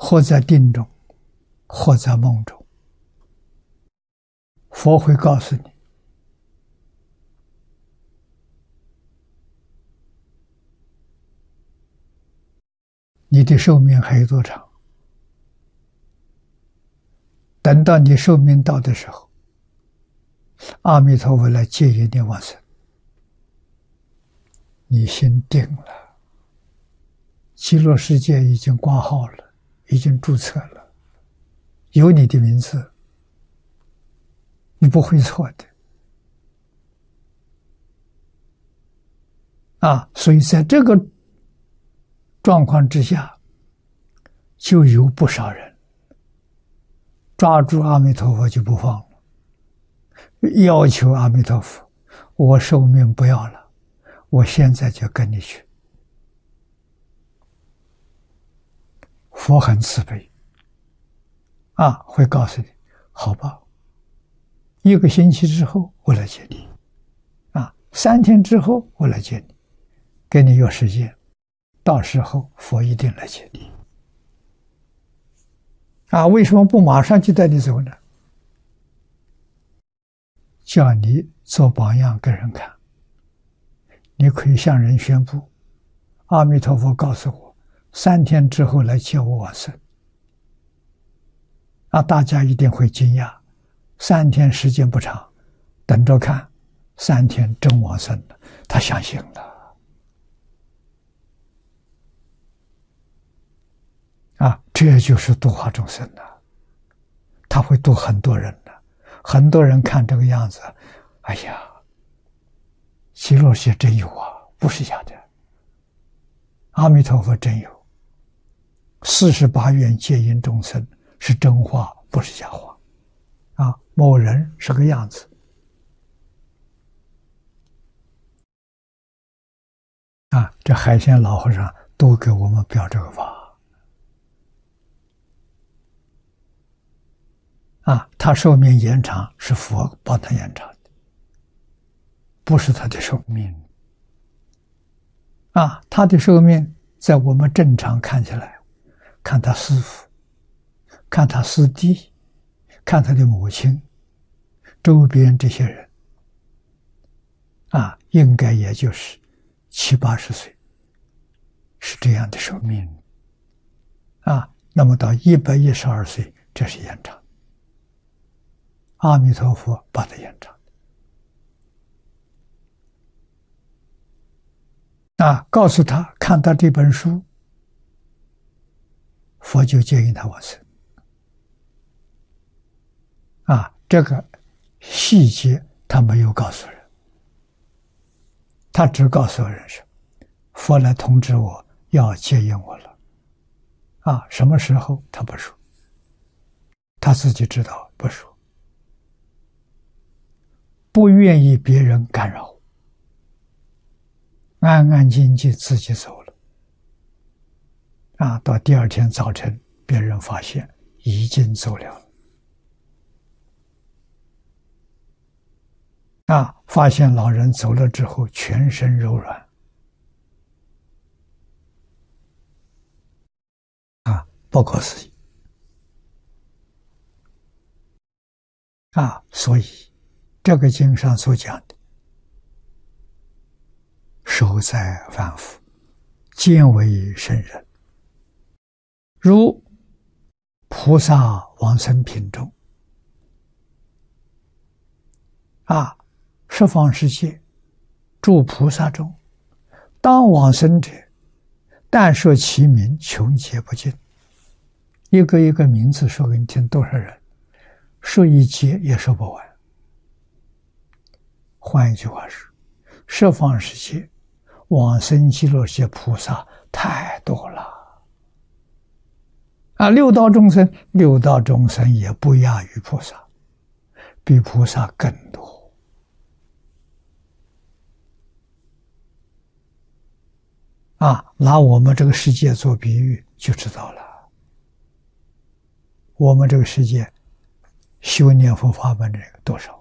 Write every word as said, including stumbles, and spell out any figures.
或在定中，或在梦中，佛会告诉你，你的寿命还有多长？等到你寿命到的时候，阿弥陀佛来接引你往生，你心定了，极乐世界已经挂号了，已经注册了，有你的名字，你不会错的。啊，所以在这个状况之下，就有不少人抓住阿弥陀佛就不放了，要求阿弥陀佛，我寿命不要了，我现在就跟你去。佛很慈悲啊，会告诉你，好吧，一个星期之后我来接你，啊，三天之后我来接你，给你有时间，到时候佛一定来接你。啊，为什么不马上就带你走呢？叫你做榜样给人看，你可以向人宣布，阿弥陀佛告诉我，三天之后来接我往生。啊，大家一定会惊讶，三天时间不长，等着看，三天真往生了，他相信了。啊，这就是度化众生的，他会度很多人的，很多人看这个样子，哎呀，极乐世界真有啊，不是假的。阿弥陀佛真有，四十八愿接引众生是真话，不是假话。啊，某人是个样子，啊，这海鲜老和尚都给我们表这个法。啊，他寿命延长是佛帮他延长的，不是他的寿命。啊，他的寿命在我们正常看起来，看他师父，看他师弟，看他的母亲，周边这些人，啊，应该也就是七八十岁，是这样的寿命。啊，那么到一百一十二岁，这是延长。阿弥陀佛把它延长。啊，告诉他看到这本书，佛就接引他往生。啊，这个细节他没有告诉人，他只告诉人是佛来通知我要接引我了。啊，什么时候他不说，他自己知道不说。不愿意别人干扰，安安静静自己走了。啊，到第二天早晨，别人发现已经走了。啊，发现老人走了之后，全身柔软。啊，不可思议。啊，所以这个经上所讲的，寿在凡夫，见为圣人，如菩萨往生品中。啊，十方世界诸菩萨中，当往生者，但说其名，穷劫不尽。一个一个名字说给你听，多少人，说一劫也说不完。换一句话说，十方世界往生极乐世界菩萨太多了。啊，六道众生，六道众生也不亚于菩萨，比菩萨更多。啊，拿我们这个世界做比喻就知道了。我们这个世界修念佛法门的人多少？